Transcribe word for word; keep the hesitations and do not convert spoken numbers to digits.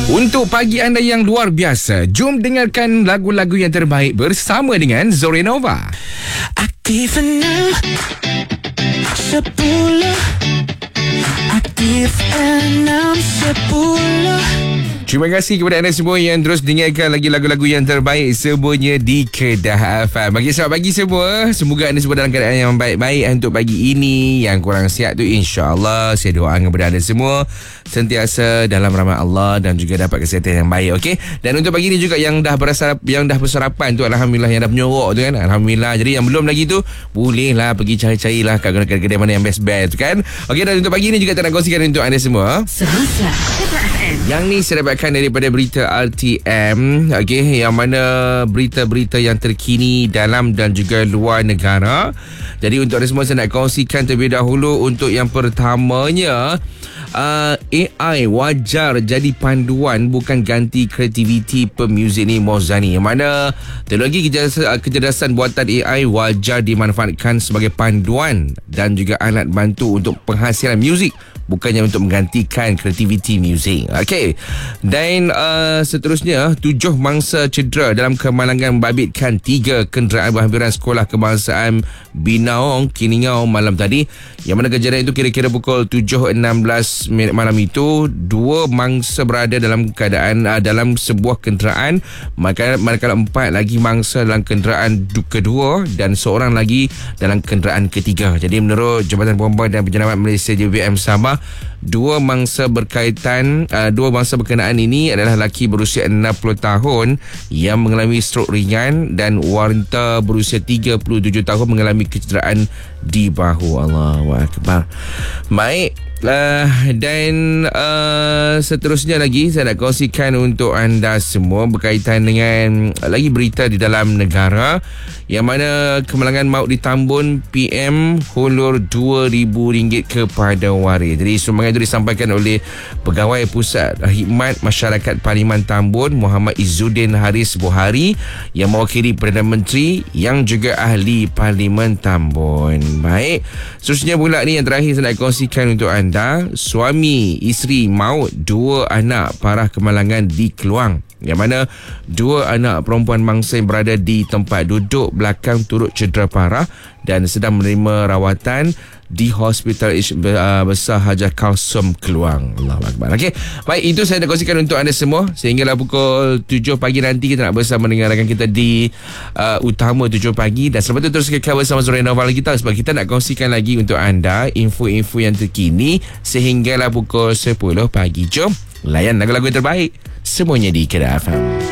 Untuk pagi anda yang luar biasa, jom dengarkan lagu-lagu yang terbaik bersama dengan Zorenova. Aktif enam sepuluh, aktif enam sepuluh. Terima kasih kepada anda semua yang terus dengarkan lagi lagu-lagu yang terbaik semuanya di Kedah F M. Bagi selamat pagi semua. Semoga anda semua dalam keadaan yang baik-baik untuk pagi ini. Yang kurang sihat tu insya-Allah saya doakan kepada anda semua sentiasa dalam rahmat Allah dan juga dapat kesihatan yang baik, okey? Dan untuk pagi ni juga yang dah berasap, yang dah bersarapan tu alhamdulillah, yang dah menyorok tu kan, alhamdulillah. Jadi yang belum lagi tu bolehlah pergi cari-carilah kat kedai-kedai mana yang best-best tu kan. Okey, dan untuk pagi ni juga tak nak kongsikan untuk anda semua. Semasa Yang ni saya dapatkan daripada berita R T M, okey, yang mana berita-berita yang terkini dalam dan juga luar negara. Jadi untuk anda semua saya nak kongsikan terlebih dahulu. Untuk yang pertamanya, uh, A I wajar jadi panduan bukan ganti kreativiti pemuzik ni Mozani. Yang mana teknologi kecerdasan, kecerdasan buatan A I wajar dimanfaatkan sebagai panduan dan juga alat bantu untuk penghasilan muzik, bukannya untuk menggantikan kreativiti muzik. Okey. Dan uh, seterusnya, tujuh mangsa cedera dalam kemalangan membabitkan tiga kenderaan berhampiran sekolah kebangsaan Binaong, Kiningau malam tadi. Yang mana kejadian itu kira-kira pukul tujuh enam belas minit malam itu. Dua mangsa berada dalam keadaan uh, dalam sebuah kenderaan, manakala, manakala empat lagi mangsa dalam kenderaan kedua dan seorang lagi dalam kenderaan ketiga. Jadi menurut Jabatan Bomba dan Penyelamat Malaysia J B M Sabah, dua mangsa berkaitan uh, dua mangsa berkenaan ini adalah lelaki berusia enam puluh tahun yang mengalami strok ringan dan wanita berusia tiga puluh tujuh tahun mengalami kecederaan di bahu. Allahu Akbar. Baik. Uh, dan uh, seterusnya lagi saya nak kongsikan untuk anda semua berkaitan dengan uh, lagi berita di dalam negara, yang mana kemalangan maut di Tambun, P M hulur dua ribu ringgit kepada waris. Jadi sumbangan itu disampaikan oleh Pegawai Pusat Khidmat Masyarakat Parlimen Tambun, Muhammad Izzuddin Haris Buhari, yang mewakili Perdana Menteri yang juga ahli Parlimen Tambun. Baik, seterusnya pula ni yang terakhir saya nak kongsikan untuk anda. Suami isteri maut, dua anak parah kemalangan di Keluang. Yang mana dua anak perempuan mangsa yang berada di tempat duduk belakang turut cedera parah dan sedang menerima rawatan di Hospital Besar Hajah Kausum Keluang. Allahu Akbar. Okey, baik, itu saya nak kongsikan untuk anda semua. Sehinggalah pukul tujuh pagi nanti kita nak bersama dengan rakan kita di uh, Utama tujuh pagi. Dan selepas itu terus kekal bersama Zorenova kita, sebab kita nak kongsikan lagi untuk anda info-info yang terkini sehinggalah pukul sepuluh pagi. Jom layan lagu-lagu terbaik semuanya di Kedah F M.